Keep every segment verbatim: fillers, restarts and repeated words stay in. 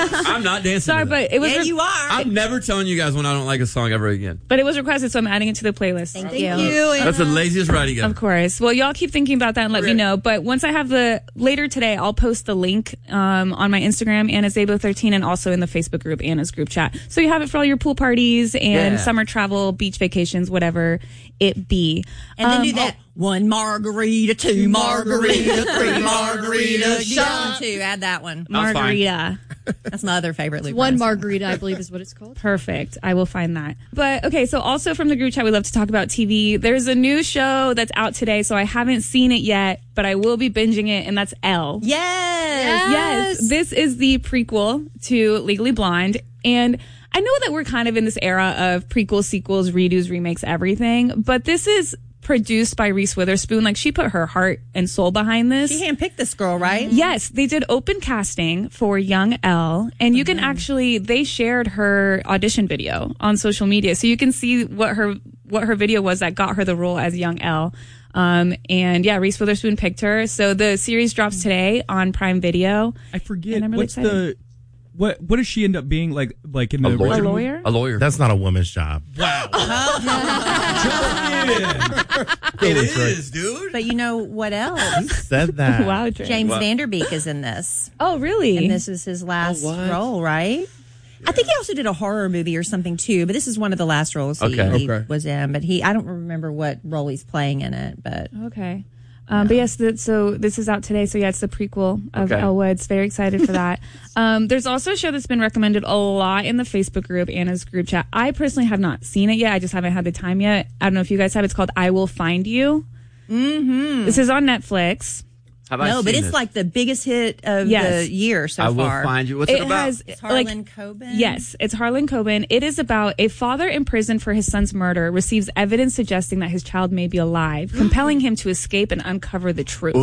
I'm not dancing. Sorry, to that. but it was. Yeah, re- you are. I'm never telling you guys when I don't like a song ever again. But it was requested, so I'm adding it to the playlist. Thank you. you. That's the laziest writing ever. Of course. Well, y'all keep thinking about that and let me know. But once I have the later today, I'll post the link um, on my Instagram, Anna Zabo thirteen, and also in the Facebook group, Anna's group chat. So you have it for all your pool parties and Yeah. summer travel, beach vacations, whatever it be. And then Um, do that. One margarita, two margarita, three margaritas. Do that one too. Add that one. That's fine. Margarita. That's my other favorite. Luke One Bryan song. margarita, I believe, is what it's called. Perfect. I will find that. But okay, so also from the group chat, we love to talk about T V. There's a new show that's out today, so I haven't seen it yet, but I will be binging it, and that's Elle. Yes. Yes, this is the prequel to Legally Blonde. And I know that we're kind of in this era of prequels, sequels, redos, remakes, everything, but this is produced by Reese Witherspoon. Like, she put her heart and soul behind this. She handpicked this girl, right? Yes, they did open casting for young Elle, and you can actually, they shared her audition video on social media, so you can see what her what her video was that got her the role as young Elle. Um, and yeah, Reese Witherspoon picked her. So the series drops today on Prime Video. I forget And I'm really what's excited. the what what does she end up being like like in the A lawyer? A original? lawyer? A lawyer. That's not a woman's job. Wow. It is, dude. But you know what else? Said that. Wow, Dre. James What? Vanderbeek is in this. Oh, really? And this is his last Oh, what? role, right? I think he also did a horror movie or something too, but this is one of the last roles he, Okay. he Okay. was in. But he, I don't remember what role he's playing in it. But Okay. Um, but yes, the, so this is out today. So yeah, it's the prequel of Okay. Elle Woods. Very excited for that. um, there's also a show that's been recommended a lot in the Facebook group, Anna's group chat. I personally have not seen it yet. I just haven't had the time yet. I don't know if you guys have. It's called I Will Find You. Mm-hmm. This is on Netflix. Have I no, but seen it's this? like the biggest hit of Yes. the year so I will far. find you. What's it, It about? has It's like Harlan Coben. yes, it's Harlan Coben. It is about a father in prison for his son's murder receives evidence suggesting that his child may be alive, compelling him to escape and uncover the truth.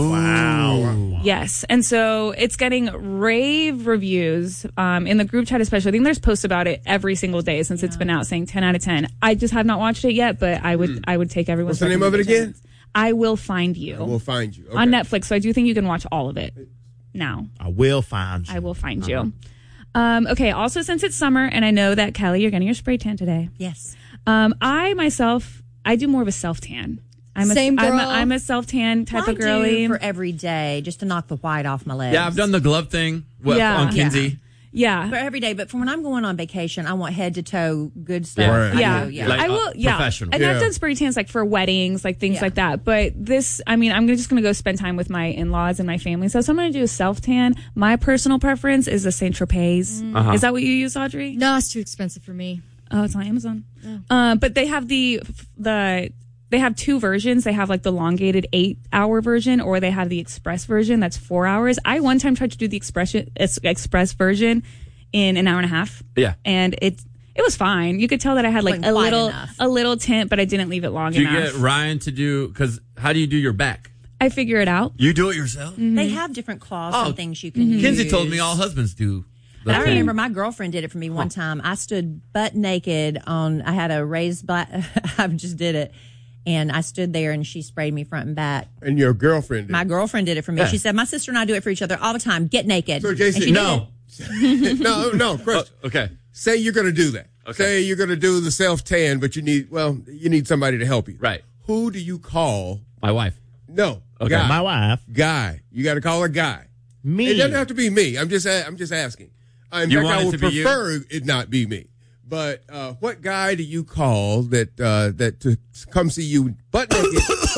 Wow. Yes. And so it's getting rave reviews um, in the group chat, especially. I think there's posts about it every single day since it's been out saying ten out of ten. I just have not watched it yet, but I would I would take everyone's What's the name of it again? recommendations. I Will Find You. I will find you. Okay. On Netflix. So I do think you can watch all of it now. I will find you. I will find you. Um, okay. Also, since it's summer, and I know that, Kelly, you're getting your spray tan today. Yes. Um, I myself, I do more of a self tan. I'm a, Same I'm a, girl. I'm a self tan type I of girly. do for every day just to knock the white off my legs. Yeah, I've done the glove thing with, Yeah. on Kinsey. Yeah. for every day. But for when I'm going on vacation, I want head to toe good stuff. Yeah. Right. I Yeah, do, yeah. Like, I uh, will. Yeah, professional. and I've Yeah. done spray tans like for weddings, like things Yeah. like that. But this, I mean, I'm just gonna go spend time with my in-laws and my family. So, so I'm gonna do a self tan. My personal preference is the Saint Tropez. Uh-huh. Is that what you use, Audrey? No, it's too expensive for me. Oh, it's on Amazon. Uh, but they have the the they have two versions. They have like the elongated eight hour version, or they have the express version that's four hours. I one time tried to do the express express version in an hour and a half. Yeah. and it it was fine. You could tell that I had like Wasn't a quite little enough. a little tint, but I didn't leave it long Do you enough. get Ryan to do, because how do you do your back? I figure it out. You do it yourself? They have different cloths Oh. and things you can use. Kinsey told me all husbands do. the I thing. remember my girlfriend did it for me one time. I stood butt naked on, I had a raised black, I just did it. And I stood there and she sprayed me front and back. And your girlfriend did. My girlfriend did it for me. Yeah. She said, my sister and I do it for each other all the time. Get naked. So, And Jason, she did No. it. no, no, Chris. Oh, okay. Say you're going to do that. Okay. Say you're going to do the self tan, but you need, well, you need somebody to help you. Right. Who do you call? My wife. No. Okay. Guy. My wife. Guy. You got to call a guy. Me. It doesn't have to be me. I'm just, a- I'm just asking. Uh, in You fact, want I it would to be you? prefer it not be me. But uh, what guy do you call that uh, that to come see you butt naked?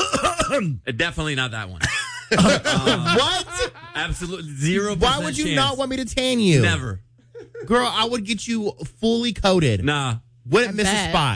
Uh, Definitely not that one. What? Absolutely zero. Why would you not want me to tan you? Never. Girl, I would get you fully coated. Nah. Wouldn't I miss a bet. spot.